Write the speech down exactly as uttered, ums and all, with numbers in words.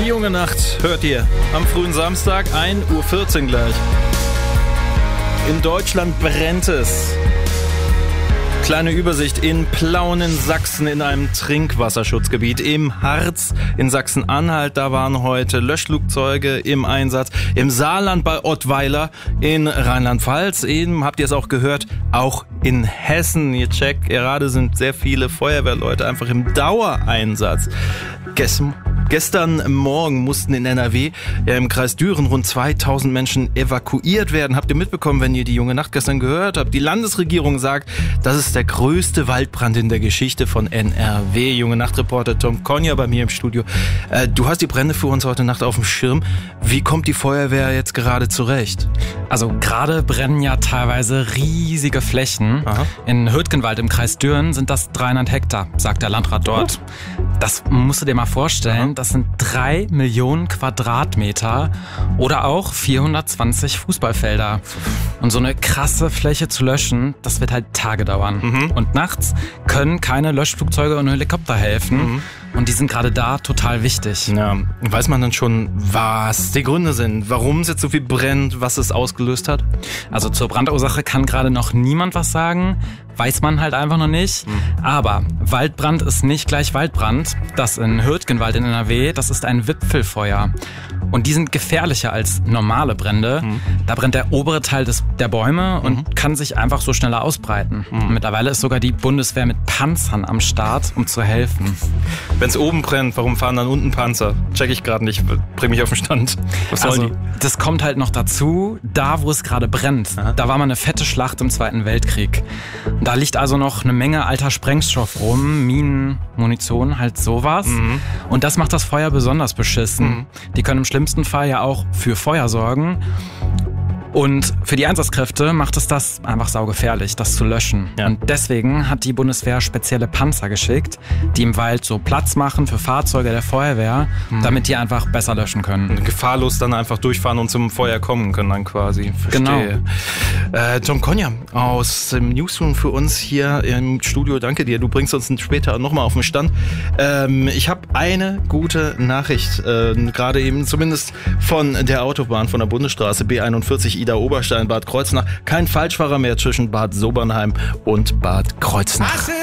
junge Nacht hört ihr am frühen Samstag, ein Uhr vierzehn gleich. In Deutschland brennt es. Kleine Übersicht: in Plauen in Sachsen in einem Trinkwasserschutzgebiet, im Harz in Sachsen-Anhalt, da waren heute Löschflugzeuge im Einsatz, im Saarland bei Ottweiler, in Rheinland-Pfalz, eben habt ihr es auch gehört, auch in Hessen. Ihr checkt, gerade sind sehr viele Feuerwehrleute einfach im Dauereinsatz. Gestern Gestern Morgen mussten in N R W, ja, im Kreis Düren, rund zweitausend Menschen evakuiert werden. Habt ihr mitbekommen, wenn ihr die junge Nacht gestern gehört habt? Die Landesregierung sagt, das ist der größte Waldbrand in der Geschichte von N R W. Junge Nacht-Reporter Tom Konja bei mir im Studio. Äh, du hast die Brände für uns heute Nacht auf dem Schirm. Wie kommt die Feuerwehr jetzt gerade zurecht? Also gerade brennen ja teilweise riesige Flächen. Aha. In Hürtgenwald im Kreis Düren sind das dreihundert Hektar, sagt der Landrat dort. Oh. Das musst du dir mal vorstellen. Aha. Das sind drei Millionen Quadratmeter oder auch vierhundertzwanzig Fußballfelder. Und so eine krasse Fläche zu löschen, das wird halt Tage dauern. Mhm. Und nachts können keine Löschflugzeuge und Helikopter helfen. Mhm. Und die sind gerade da total wichtig. Ja, weiß man dann schon, was die Gründe sind, warum es jetzt so viel brennt, was es ausgelöst hat? Also zur Brandursache kann gerade noch niemand was sagen, weiß man halt einfach noch nicht. Mhm. Aber Waldbrand ist nicht gleich Waldbrand. Das in Hürtgenwald in N R W, das ist ein Wipfelfeuer. Und die sind gefährlicher als normale Brände. Mhm. Da brennt der obere Teil des, der Bäume und mhm. kann sich einfach so schneller ausbreiten. Mhm. Mittlerweile ist sogar die Bundeswehr mit Panzern am Start, um zu helfen. Wenn es oben brennt, warum fahren dann unten Panzer? Check ich gerade nicht, bring mich auf den Stand. Was sollen also, die? Das kommt halt noch dazu, da wo es gerade brennt. Aha. Da war mal eine fette Schlacht im Zweiten Weltkrieg. Da liegt also noch eine Menge alter Sprengstoff rum, Minen, Munition, halt sowas. Mhm. Und das macht das Feuer besonders beschissen. Mhm. Die können im schlimmsten Fall ja auch für Feuer sorgen. Und für die Einsatzkräfte macht es das einfach saugefährlich, das zu löschen. Ja. Und deswegen hat die Bundeswehr spezielle Panzer geschickt, die im Wald so Platz machen für Fahrzeuge der Feuerwehr, mhm. damit die einfach besser löschen können. Und gefahrlos dann einfach durchfahren und zum Feuer kommen können dann quasi. Verstehe. Genau. Äh, Tom Konja aus dem Newsroom für uns hier im Studio. Danke dir. Du bringst uns später nochmal auf den Stand. Ähm, ich habe eine gute Nachricht, äh, gerade eben zumindest von der Autobahn, von der Bundesstraße B einundvierzig Ida Oberstein, Bad Kreuznach. Kein Falschfahrer mehr zwischen Bad Sobernheim und Bad Kreuznach.